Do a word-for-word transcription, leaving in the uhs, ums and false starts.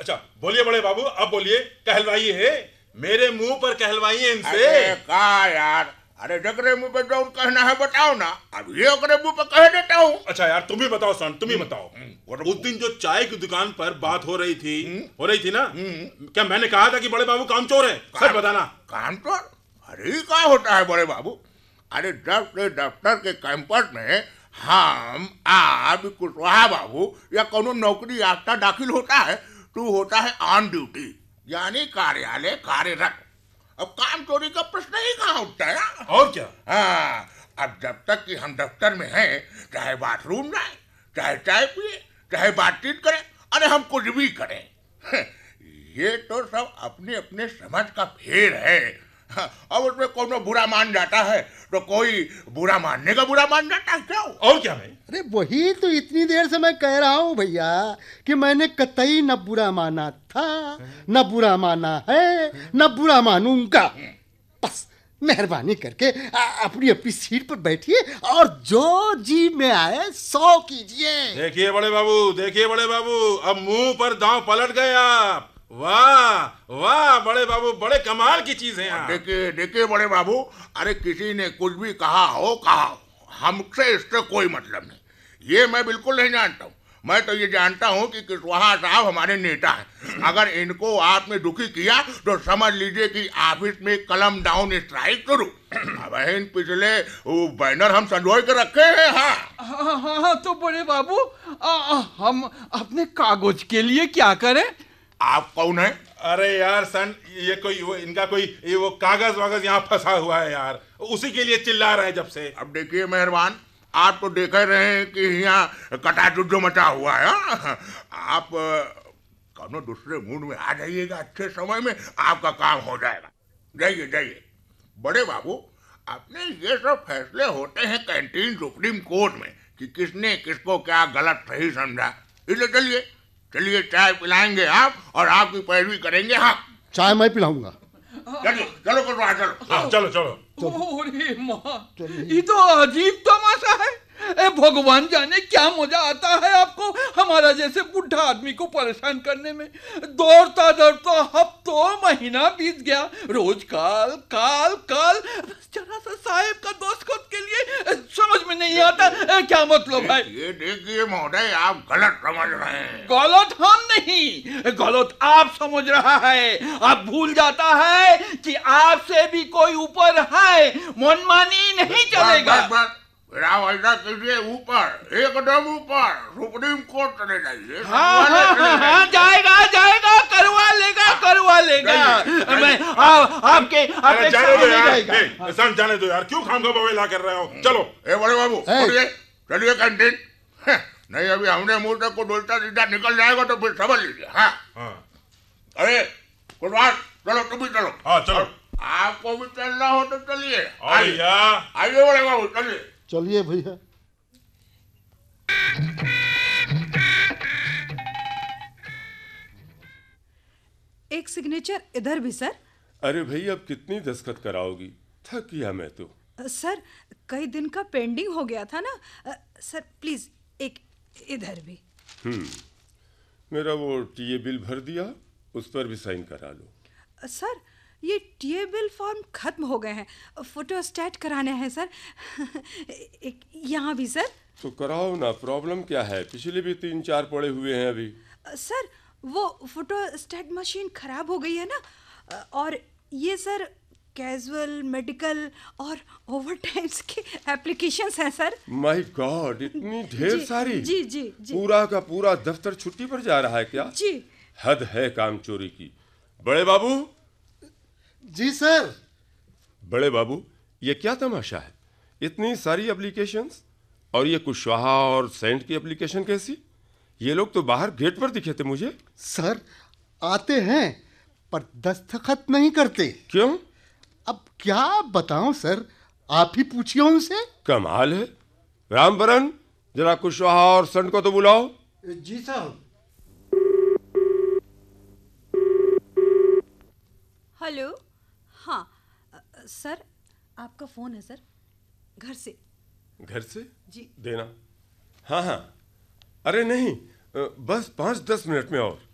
अच्छा बोलिए बड़े बाबू, अब बोलिए, कहलवाइए है, मेरे मुंह पर कहलवाइए इनसे। अरे का यार, अरे जकरे मुंह पे जो कहना है बताओ ना, अब ये ओकरे मुंह पे कह देता हूँ। अच्छा यार तुम ही बताओ सन, तुम ही बताओ। उस दिन जो चाय की दुकान पर बात हो रही थी, हो रही थी ना, क्या मैंने कहा था कि बड़े बाबू कामचोर है? सच बताना। कामचोर? अरे क्या होता है बड़े बाबू? अरे जब से दफ्तर के कैंपस में हम आप कुशवाहा बाबू या कोनो नौकरी याफ्ता दाखिल होता है तो होता है ऑन ड्यूटी, यानी कार्यालय कार्यरत। अब काम चोरी का प्रश्न ही कहाँ उठता है? और क्या? हाँ, अब जब तक कि हम दफ्तर में हैं, चाहे बाथरूम जाए, चाहे चाय पिए, चाहे बातचीत करें, अरे हम कुछ भी करें, ये तो सब अपने अपने समझ का फेर है। अब उसमें कोनो बुरा मान जाता है तो कोई बुरा मानने का बुरा मान जाता है क्या? और क्या भाई? अरे वही तो इतनी देर से मैं कह रहा हूँ भैया कि मैंने कतई न बुरा माना था, न बुरा माना है, न बुरा मानूंगा। बस मेहरबानी करके अपनी अपनी सीट पर बैठिए और जो जी में आए सो कीजिए। देखिए बड़े बाबू, देखिए बड़े बाबू, अब मुंह पर दांव पलट गए आप। वाह वाह बड़े बाबू, बड़े कमाल की चीज है आप। देखिए देखिए बड़े बाबू, अरे किसी ने कुछ भी कहा हो कहा हो, हमसे इससे कोई मतलब नहीं। ये मैं बिल्कुल नहीं जानता हूँ। मैं तो ये जानता हूँ कि कुशवाहा साहब हमारे नेता हैं। अगर इनको आपने दुखी किया तो समझ लीजिए कि ऑफिस में कलम डाउन स्ट्राइक शुरू। अब इन पिछले वो बैनर हम संजोए के रखे हैं। हाँ हाँ हाँ हाँ तो बड़े बाबू, आ, आ, हम अपने कागज के लिए क्या करें? आप कौन है? अरे यार सन, ये कोई वो इनका कोई ये वो कागज वागज यहाँ फंसा हुआ है यार, उसी के लिए चिल्ला रहे हैं जब से। अब देखिए मेहरबान, आप तो देख रहे हैं कि यहाँ कटाचुट मचा हुआ है। आप कौनो दूसरे मूड में आ जाइएगा, अच्छे समय में आपका काम हो जाएगा। जाइए जाइए बड़े बाबू, अपने ये सब फैसले होते हैं कैंटीन सुप्रीम कोर्ट में कि किसने किसको क्या गलत सही समझा। इसलिए चलिए चलिए चाय पिलाएंगे आप और आपकी पैरवी करेंगे। हाँ चाय मैं पिलाऊंगा। चलिए चलो कुशवाहा चलो। हाँ चलो चलो। अरे माँ, ये तो अजीब तमाशा है। ए भगवान जाने क्या मजा आता है आपको हमारा जैसे बुढ़ा आदमी को परेशान करने में। दौड़ता दौड़ता हफ्तों महीना बीत गया, रोज काल काल काल। जरा सा साहेब का दोस्त खुद के लिए समझ में नहीं आता ए, क्या मतलब है। ये देखिए महोदय, आप गलत समझ रहे हैं। गलत हम नहीं, गलत आप समझ रहा है। आप भूल जाता है कि आपसे भी कोई ऊपर है, मनमानी नहीं चलेगा। बस, बस, फिर आप ऐसा कीजिए, ऊपर एकदम ऊपर सुप्रीम कोर्ट चले जाइए। हाँ हाँ हाँ हाँ जाएगा जाएगा, करवा लेगा करवा लेगा। मैं आप, आपके आपके जाने दो यार, जाएगा। ए, सन जाने दो यार, क्यों खामखा बवेला कर रहे हो? चलो ए बड़े बाबू चलिए चलिए कैंटीन। नहीं अभी हमने मुंह तक को डोलता सीधा निकल जाएगा तो फिर समझ लीजिए। हाँ हाँ अरे कुलवार चलो, तुम भी चलो। हाँ चलो। आपको भी चलना हो तो चलिए। आइए आइए बड़े बाबू चलिए। चलिए भैया। एक सिग्नेचर इधर भी सर। अरे भाई अब कितनी दस्तखत कराओगी, थक गया मैं तो। सर कई दिन का पेंडिंग हो गया था ना। सर प्लीज एक इधर भी। हम्म मेरा वो टीए बिल भर दिया, उस पर भी साइन करा लो। सर ये टीए बिल फॉर्म खत्म हो गए हैं, फोटोस्टैट कराने हैं सर। एक यहाँ भी सर। तो कराओ ना, प्रॉब्लम क्या है? पिछले भी तीन चार पड़े हुए हैं अभी। सर वो फोटोस्टैट मशीन खराब हो गई है ना, और ये सर कैजुअल, मेडिकल और ओवर टाइम्स के एप्लीकेशंस हैं सर। माय गॉड, इतनी ढेर जी, सारी। जी जी जी। पूरा का पूरा दफ्तर छुट्टी पर जा रहा है क्या? जी। हद है काम चोरी की। बड़े बाबू। जी सर। बड़े बाबू, ये क्या तमाशा है? इतनी सारी एप्लीकेशंस, और ये कुशवाहा और सेंट की एप्लीकेशन कैसी? ये लोग तो बाहर गेट पर दिखे थे मुझे। सर आते हैं पर दस्तखत नहीं करते। क्यों? अब क्या बताऊं सर, आप ही पूछिए उनसे। कमाल है। रामबरन, जरा कुशवाहा और सेंट को तो बुलाओ। जी साहब। हेलो। हाँ सर आपका फोन है सर, घर से। घर से? जी। देना। हाँ हाँ, अरे नहीं, बस पाँच दस मिनट में और।